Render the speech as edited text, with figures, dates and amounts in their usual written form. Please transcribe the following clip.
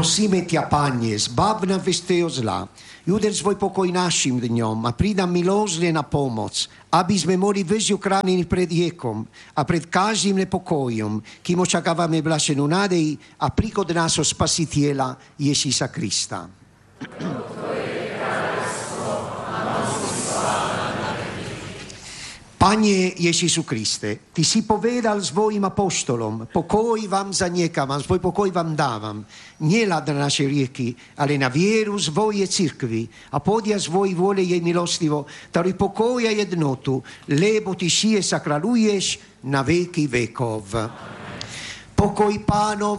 Prosíme ťa, Pane, zbav nás všetkého zla. I udel svoj pokoj našim dňom a pridám milosť na pomoc, aby sme mohli vyžiť ochránení pred jekom a pred každým nepokojom, kým očakávame blaženú nádej a príchod nášho Spasiteľa Ježíša Krista. Panie Ježišu Kriste, Ty si povedal svojim apoštolom, pokoj vám zanechávam, svoj pokoj vám dávam, niehľad na naše rieky, ale na vieru svojej cirkvi a podia svojej vôle jej milostivo, daruj pokoj a jednotu, lebo Ty žiješ a kráľuješ na veky vekov. Pokoj Pánov